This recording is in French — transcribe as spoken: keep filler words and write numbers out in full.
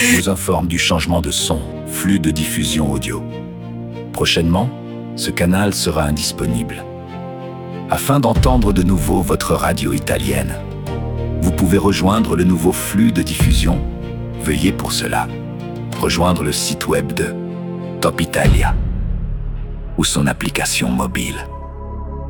vous informe du changement de son, flux de diffusion audio. Prochainement, ce canal sera indisponible. Afin d'entendre de nouveau votre radio italienne, vous pouvez rejoindre le nouveau flux de diffusion. Veuillez pour cela rejoindre le site web de Top Italia ou son application mobile.